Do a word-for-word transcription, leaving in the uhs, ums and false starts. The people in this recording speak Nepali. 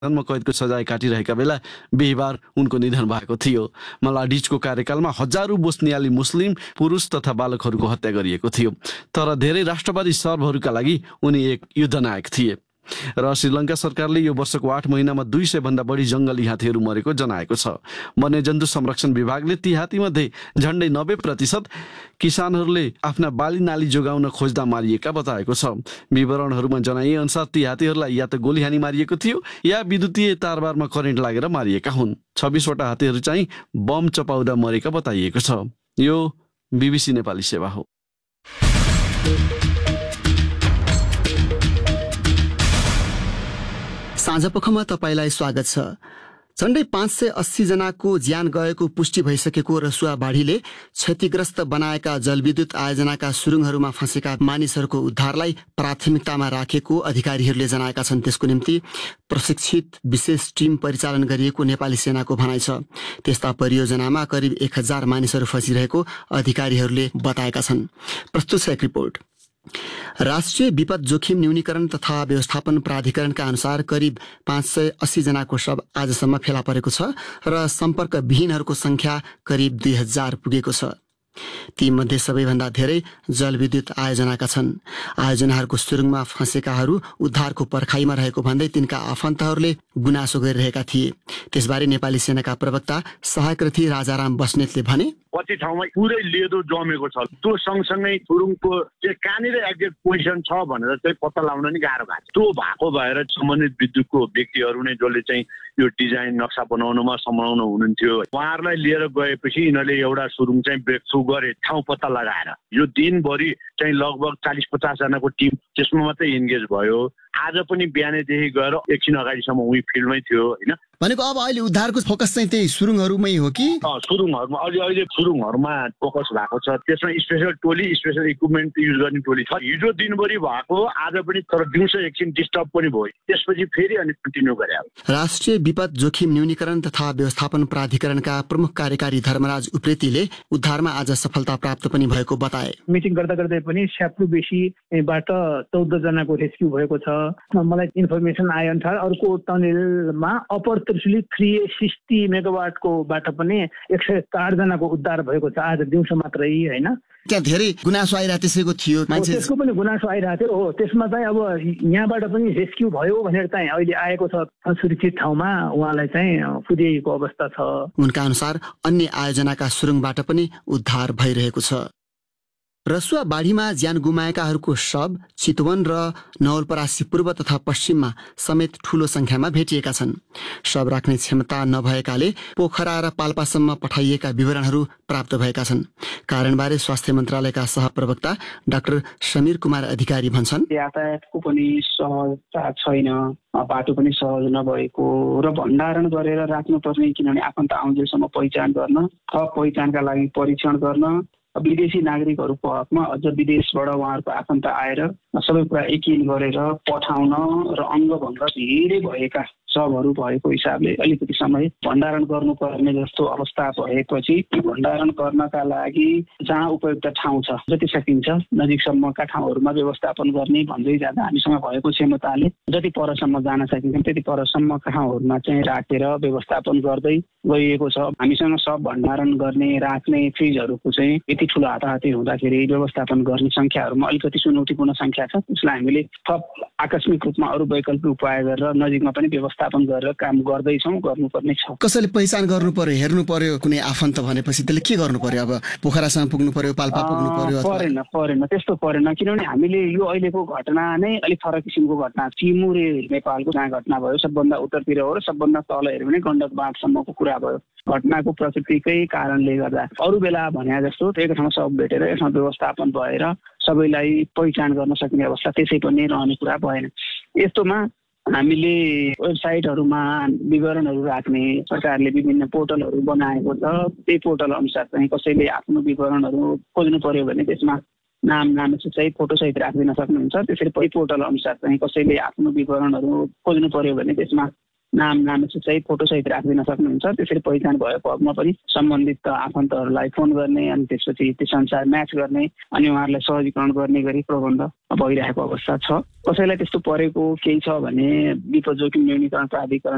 जन्मकैदको सजाय काटिरहेका बेला बिहिबार उनको निधन भएको थियो। मलाडिजको कार्यकालमा हजारौं बोस्नियाली मुस्लिम पुरुष तथा बालकहरूको हत्या गरिएको थियो। तर धेरै राष्ट्रवादी सर्बहरूका लागि उनी एक युद्धनायक थिए र श्रीलङ्का सरकारले यो वर्षको आठ महिनामा दुई सय भन्दा बढी जङ्गली हात्तीहरू मरेको जनाएको छ। वन्यजन्तु संरक्षण विभागले ती हात्तीमध्ये झन्डै नब्बे प्रतिशत किसानहरूले आफ्ना बाली नाली जोगाउन खोज्दा मारिएका बताएको छ। विवरणहरूमा जनाइए अनुसार ती हात्तीहरूलाई या त गोली हानी मारिएको थियो या विद्युतीय तारबारमा करेन्ट लागेर मारिएका हुन्। छब्बीसवटा हात्तीहरू चाहिँ बम चपाउँदा मरेका बताइएको छ। यो बीबीसी नेपाली सेवा हो। साँझपखमा तपाईँलाई स्वागत छ। झन्डै पाँच सय अस्सी जनाको ज्यान गएको पुष्टि भइसकेको रसुवा बाढीले क्षतिग्रस्त बनाएका जलविद्युत आयोजनाका सुरुङहरूमा फँसेका मानिसहरूको उद्धारलाई प्राथमिकतामा राखेको अधिकारीहरूले जनाएका छन्। त्यसको निम्ति प्रशिक्षित विशेष टिम परिचालन गरिएको नेपाली सेनाको भनाइ छ। त्यस्ता परियोजनामा करिब एक हजार मानिसहरू फँसिरहेको अधिकारीहरूले बताएका छन्। प्रस्तुत छ एक रिपोर्ट। राष्ट्रिय विपद जोखिम न्यूनीकरण तथा व्यवस्थापन प्राधिकरणका अनुसार करिब पाँच सय अस्सी जनाको शव आजसम्म फेला परेको छ र सम्पर्क विहीनहरूको संख्या करिब दुई हजार पुगेको छ। तीमध्ये सबैभन्दा धेरै जलविद्युत आयोजनाका छन्। आयोजनाहरूको सुरुङमा फँसेकाहरू उद्धारको पर्खाइमा रहेको भन्दै तिनका आफन्तहरूले गुनासो गरिरहेका थिए। त्यसबारे नेपाली सेनाका प्रवक्ता सहायक रथी राजाराम बस्नेतले भने, कति ठाउँमा पुरै लेदो जमेको छ। त्यो सँगसँगै सुरुङको चाहिँ कहाँनिर एक्ज्याक्ट पोजिसन छ भनेर चाहिँ पत्ता लगाउन नि गाह्रो भएको छ। त्यो भएको भएर सम्बन्धित विद्युतको व्यक्तिहरू नै जसले चाहिँ यो डिजाइन नक्सा बनाउनमा सम्झाउनु हुनुहुन्थ्यो, उहाँहरूलाई लिएर गएपछि यिनीहरूले एउटा सुरुङ चाहिँ ब्रेक थ्रु गरे ठाउँ पत्ता लगाएर। यो दिनभरि चाहिँ लगभग चालिस पचास जनाको टिम त्यसमा मात्रै इन्गेज भयो। आज पनि बिहानैदेखि गएर एकछिन अगाडिसम्म उही फिल्डमै थियो होइन। भनेको अब अहिले उद्धारको फोकस चाहिँ त्यही सुरुङहरूमै हो कि? सुरुङहरूमा अहिले अहिले सुरुङहरूमा फोकस भएको छ। त्यसमा स्पेसल टोली स्पेसल इक्विपमेन्ट युज गर्ने टोली छ। हिजो दिनभरि भएको आज पनि, तर दिउँसो एकछिन डिस्टर्ब पनि भयो। त्यसपछि फेरि अनि कन्टिन्यू गरे। राष्ट्रिय विपद जोखिम न्यूनीकरण तथा व्यवस्थापन प्राधिकरणका प्रमुख कार्यकारी धर्मराज उप्रेतीले उद्धारमा आज सफलता प्राप्त पनि भएको बताए। मिटिङ गर्दा गर्दै पनि स्याप्लु बेसीबाट चौध जनाको रेस्क्यु भएको छ। मलाई इन्फर्मेसन आए अनुसार अर्को टनेलमा अपर त्रिशुली थ्री सिक्सटी मेगावाटको बाट पनि एक सय चार जनाको उद्धार भएको छ आज दिउँसो मात्रै होइन। त्यहाँ धेरै गुनासो आइरहेको त्यसैको थियो, मान्छे त्यसको पनि गुनासो आइरहेको थियो। हो, त्यसमा चाहिँ अब यहाँबाट पनि रेस्क्यु भयो भनेर चाहिँ अहिले आएको छ। सुरक्षित ठाउँमा उहाँलाई चाहिँ पुर्याइएको अवस्था छ। उनका अनुसार अन्य आयोजनाका सुरुङबाट पनि उद्धार भइरहेको छ। रसुवा बाढीमा ज्यान गुमाएकाहरूको शव चितवन र नवलपरासी पूर्व तथा पश्चिममा समेत ठूलो संख्यामा भेटिएका छन्। शव राख्ने क्षमता नभएकाले पोखरा र पाल्पासम्म पठाइएका विवरणहरू प्राप्त भएका छन्। कारणबारे स्वास्थ्य मन्त्रालयका सहप्रवक्ता डाक्टर समीर कुमार अधिकारी भन्छन्, यातायातको पनि सहजता छैन, बाटो पनि सहज नभएको र भण्डारण गरेर राख्नुपर्ने, किनभने आफन्त आउँजेलसम्म पहिचान गर्न, थप पहिचानका लागि परीक्षण गर्न, विदेशी नागरिकहरूको हकमा अझ विदेशबाट उहाँहरूको आफन्त आएर सबै कुरा एकिन गरेर पठाउन र अङ्गभङ्ग धेरै भएका शवहरू भएको हिसाबले अलिकति समय भण्डारण गर्नुपर्ने जस्तो अवस्था भएपछि भण्डारण गर्नका लागि जहाँ उपयुक्त ठाउँ छ जति सकिन्छ नजिकसम्मका ठाउँहरूमा व्यवस्थापन गर्ने भन्दै जाँदा हामीसँग भएको क्षमताले जति परसम्म जान सकिन्छ त्यति परसम्मका ठाउँहरूमा चाहिँ राखेर व्यवस्थापन गर्दै गइएको छ। हामीसँग सब भण्डारण गर्ने राख्ने फ्रिजहरूको चाहिँ यति ठुलो हाताहाती हुँदाखेरि व्यवस्थापन गर्ने सङ्ख्याहरूमा अलिकति चुनौतीपूर्ण सङ्ख्या छ। त्यसलाई हामीले थप आकस्मिक रूपमा अरू वैकल्पिक उपाय गरेर नजिकमा पनि व्यवस्थापन गरेर काम गर्दैछौँ, गर्नुपर्ने छ। कसैले पहिचान गर्नु पर्यो, हेर्नु पर्यो, कुनै आफन्त भनेपछि त्यसले के गर्नु पर्यो? अब पोखरासम्म पुग्नु पर्यो, पाल्पा पुग्नु पर्यो? परेन परेन त्यस्तो परेन, किनभने हामीले यो अहिलेको घटना नै अलिक फरक किसिमको घटना। चिमुरे नेपालको जहाँ घटना भयो सबभन्दा उत्तरतिर हो र सबभन्दा तल हेऱ्यो भने गण्डक बाँधसम्मको कुरा भयो। घटनाको प्रकृतिकै कारणले गर्दा अरू बेला भने जस्तो एक ठाउँ सब भेटेर यसमा व्यवस्थापन भएर सबैलाई पहिचान गर्न सक्ने अवस्था त्यसै पनि रहने कुरा भएन। यस्तोमा हामीले वेबसाइटहरूमा विवरणहरू राख्ने सरकारले विभिन्न पोर्टलहरू बनाएको छ। त्यही पोर्टल अनुसार चाहिँ कसैले आफ्नो विवरणहरू खोज्नु पर्यो भने त्यसमा नाम नामसहित सहित फोटो सहित राखिदिन सक्नुहुन्छ। त्यसरी पै पोर्टल अनुसार चाहिँ कसैले आफ्नो विवरणहरू खोज्नु पर्यो भने त्यसमा नाम नामसहित सहित फोटो सहित राखिदिन सक्नुहुन्छ। त्यसरी पहिचान भएको हकमा पनि सम्बन्धित आफन्तहरूलाई फोन गर्ने अनि त्यसपछि त्यसअनुसार म्याच गर्ने अनि उहाँहरूलाई सहजीकरण गर्ने गरी प्रबन्ध भइरहेको अवस्था छ। कसैलाई त्यस्तो परेको केही छ भने विपद जोखिम न्यूनीकरण प्राधिकरण